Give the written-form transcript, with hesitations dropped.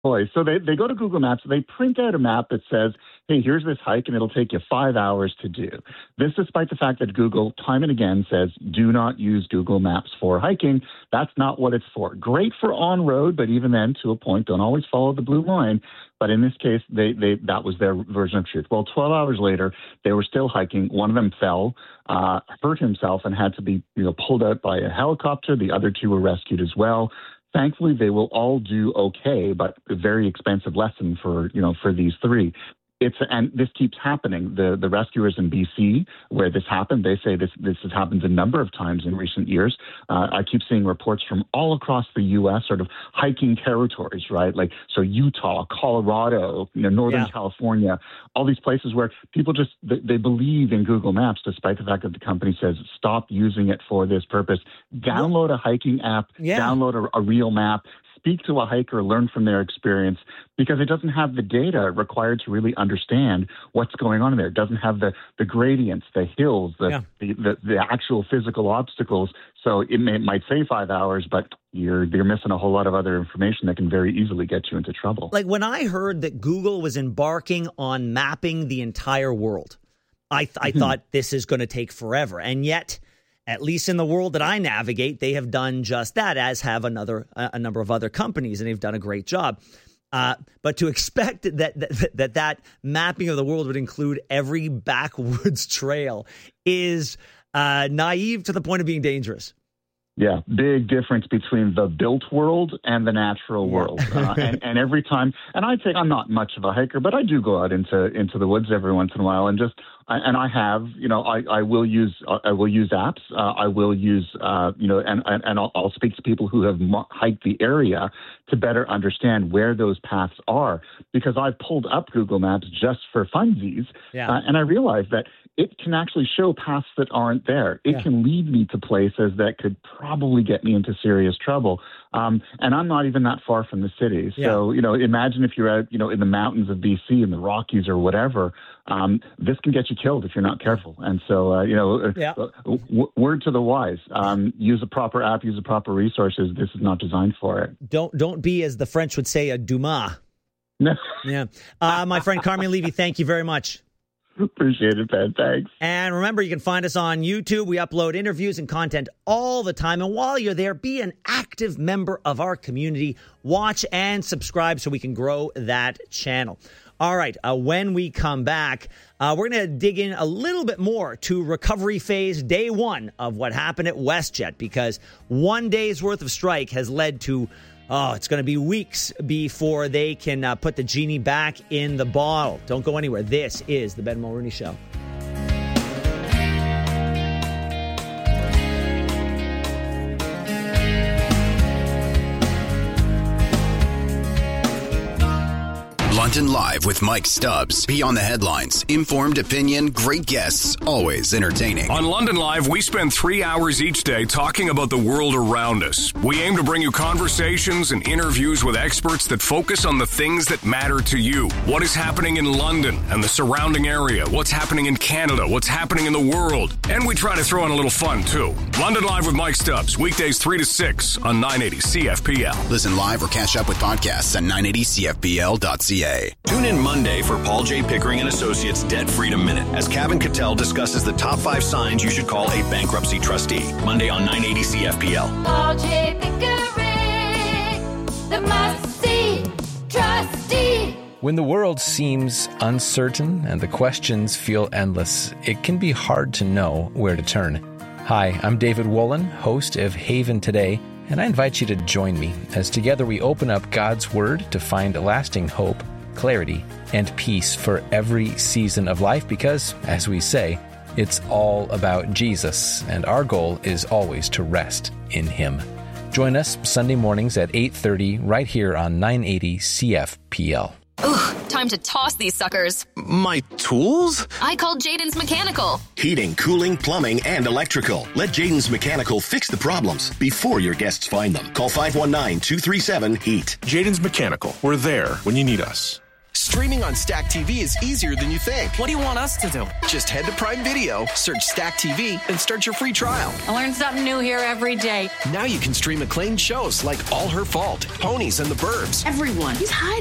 Boy, so they go to Google Maps, they print out a map that says, hey, here's this hike, and it'll take you 5 hours to do. This despite the fact that Google time and again says, do not use Google Maps for hiking. That's not what it's for. Great for on-road, but even then, to a point, don't always follow the blue line. But in this case, that was their version of truth. Well, 12 hours later, they were still hiking. One of them fell, hurt himself, and had to be pulled out by a helicopter. The other two were rescued as well. Thankfully, they will all do okay, but a very expensive lesson for these three. And this keeps happening. The rescuers in BC, where this happened, they say this has happened a number of times in recent years. I keep seeing reports from all across the U.S., sort of hiking territories, right? Like, so Utah, Colorado, Northern California, all these places where people just, they believe in Google Maps, despite the fact that the company says, stop using it for this purpose. Download a hiking app, download a real map, speak to a hiker, learn from their experience, because it doesn't have the data required to really understand what's going on in there. It doesn't have the gradients, the hills, the actual physical obstacles. So it might say 5 hours, but you're missing a whole lot of other information that can very easily get you into trouble. Like when I heard that Google was embarking on mapping the entire world, I thought this is going to take forever. And yet, at least in the world that I navigate, they have done just that, as have a number of other companies, and they've done a great job. But to expect that mapping of the world would include every backwoods trail is naive to the point of being dangerous. Yeah, big difference between the built world and the natural world. And every time, and I'd say I'm not much of a hiker, but I do go out into the woods every once in a while, and I have, I will use apps. I will use, and I'll speak to people who have hiked the area to better understand where those paths are, because I've pulled up Google Maps just for funsies, and I realized that it can actually show paths that aren't there. It can lead me to places that could probably get me into serious trouble. And I'm not even that far from the city. So, imagine if you're out, in the mountains of BC, in the Rockies or whatever, this can get you killed if you're not careful. And so, word to the wise, use a proper app, use the proper resources. This is not designed for it. Don't be, as the French would say, a Dumas. No. My friend Carmen Levy, thank you very much. Appreciate it, Ben. Thanks. And remember, you can find us on YouTube. We upload interviews and content all the time. And while you're there, be an active member of our community. Watch and subscribe so we can grow that channel. All right. When we come back, we're going to dig in a little bit more to recovery phase day one of what happened at WestJet, because 1 day's worth of strike has led to it's going to be weeks before they can put the genie back in the bottle. Don't go anywhere. This is the Ben Mulroney Show. London Live with Mike Stubbs. Beyond the headlines. Informed opinion, great guests, always entertaining. On London Live, we spend 3 hours each day talking about the world around us. We aim to bring you conversations and interviews with experts that focus on the things that matter to you. What is happening in London and the surrounding area? What's happening in Canada? What's happening in the world? And we try to throw in a little fun, too. London Live with Mike Stubbs. Weekdays 3 to 6 on 980 CFPL. Listen live or catch up with podcasts at 980CFPL.ca. Tune in Monday for Paul J. Pickering and Associates Debt Freedom Minute as Kevin Cattell discusses the top 5 signs you should call a bankruptcy trustee. Monday on 980 CFPL. Paul J. Pickering, the must-see trustee. When the world seems uncertain and the questions feel endless, it can be hard to know where to turn. Hi, I'm David Woolen, host of Haven Today, and I invite you to join me as together we open up God's Word to find lasting hope, clarity, and peace for every season of life, because, as we say, it's all about Jesus, and our goal is always to rest in Him. Join us Sunday mornings at 8:30 right here on 980 CFPL. Ugh, time to toss these suckers. My tools? I called Jaden's Mechanical. Heating, cooling, plumbing, and electrical. Let Jaden's Mechanical fix the problems before your guests find them. Call 519-237-HEAT. Jaden's Mechanical. We're there when you need us. Streaming on Stack TV is easier than you think. What do you want us to do? Just head to Prime Video, search Stack TV, and start your free trial. I learn something new here every day. Now you can stream acclaimed shows like All Her Fault, Ponies, and The Burbs. Everyone. He's hiding.